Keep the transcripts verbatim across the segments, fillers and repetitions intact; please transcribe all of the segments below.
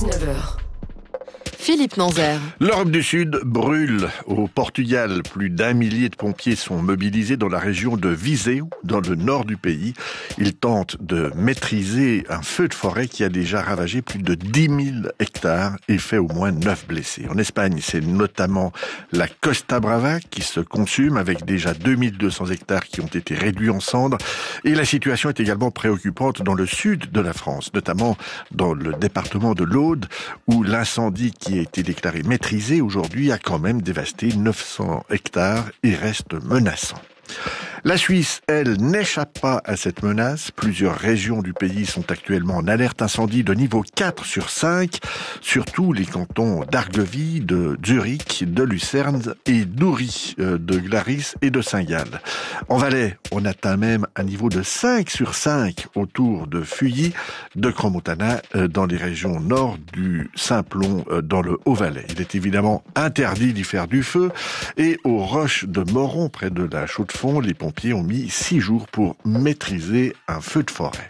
dix-neuf heures. Philippe Nanzer. L'Europe du Sud brûle. Au Portugal, plus d'un millier de pompiers sont mobilisés dans la région de Viseu, dans le nord du pays. Ils tentent de maîtriser un feu de forêt qui a déjà ravagé plus de dix mille hectares et fait au moins neuf blessés. En Espagne, c'est notamment la Costa Brava qui se consume avec déjà deux mille deux cents hectares qui ont été réduits en cendres. Et la situation est également préoccupante dans le sud de la France, notamment dans le département de l'Aude, où l'incendie qui a été déclaré maîtrisé aujourd'hui a quand même dévasté neuf cents hectares et reste menaçant. La Suisse, elle, n'échappe pas à cette menace. Plusieurs régions du pays sont actuellement en alerte incendie de niveau quatre sur cinq, surtout les cantons d'Argovie, de Zurich, de Lucerne et d'Uri, de Glaris et de Saint-Gall. En Valais, on atteint même un niveau de cinq sur cinq autour de Fuilly, de Crans-Montana, dans les régions nord du Simplon, dans le Haut-Valais. Il est évidemment interdit d'y faire du feu et aux roches de Moron, près de la Chaux-de-Fonds, les pompiers ont mis six jours pour maîtriser un feu de forêt.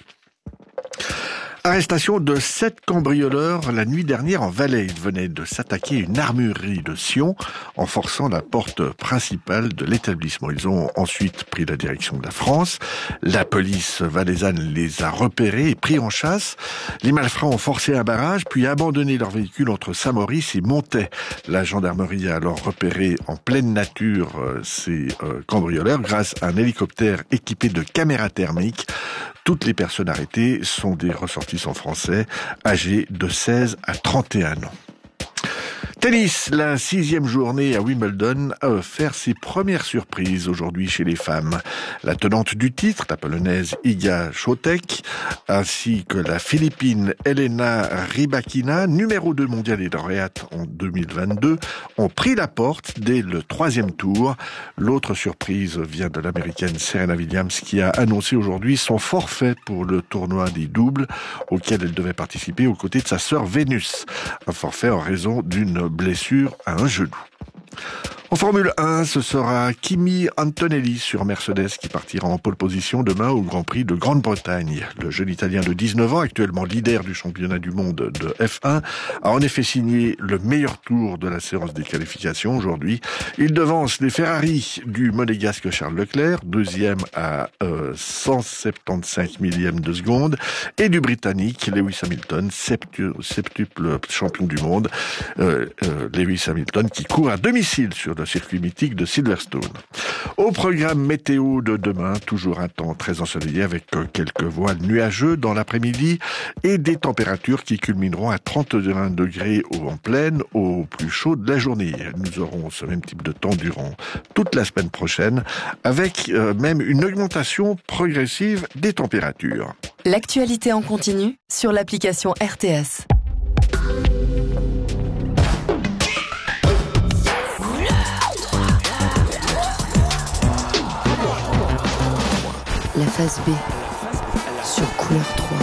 Arrestation de sept cambrioleurs la nuit dernière en Valais. Ils venaient de s'attaquer à une armurerie de Sion en forçant la porte principale de l'établissement. Ils ont ensuite pris la direction de la France. La police valaisanne les a repérés et pris en chasse. Les malfrats ont forcé un barrage puis abandonné leur véhicule entre Saint-Maurice et Montaix. La gendarmerie a alors repéré en pleine nature ces cambrioleurs grâce à un hélicoptère équipé de caméras thermiques. Toutes les personnes arrêtées sont des ressortissants français âgés de seize à trente et un ans. Tennis, la sixième journée à Wimbledon a offert ses premières surprises aujourd'hui chez les femmes. La tenante du titre, la polonaise Iga Świątek, ainsi que la philippine Elena Rybakina, numéro deux mondiale et lauréate en deux mille vingt-deux, ont pris la porte dès le troisième tour. L'autre surprise vient de l'américaine Serena Williams qui a annoncé aujourd'hui son forfait pour le tournoi des doubles auquel elle devait participer aux côtés de sa sœur Vénus. Un forfait en raison d'une blessure à un genou. En Formule un, ce sera Kimi Antonelli sur Mercedes qui partira en pole position demain au Grand Prix de Grande-Bretagne. Le jeune Italien de dix-neuf ans, actuellement leader du championnat du monde de F un, a en effet signé le meilleur tour de la séance des qualifications aujourd'hui. Il devance les Ferrari du monégasque Charles Leclerc, deuxième à euh, cent soixante-quinze millièmes de seconde, et du Britannique Lewis Hamilton, septu- septuple champion du monde. Euh, euh, Lewis Hamilton qui court à domicile sur le circuit mythique de Silverstone. Au programme météo de demain, toujours un temps très ensoleillé avec quelques voiles nuageux dans l'après-midi et des températures qui culmineront à trente et un degrés en pleine au plus chaud de la journée. Nous aurons ce même type de temps durant toute la semaine prochaine avec euh, même une augmentation progressive des températures. L'actualité en continu sur l'application R T S. La phase B sur Couleur trois.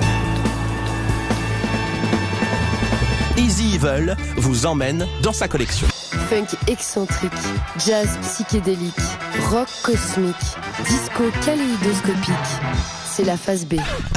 Easy Evil vous emmène dans sa collection. Funk excentrique, jazz psychédélique, rock cosmique, disco kaléidoscopique. C'est la phase B.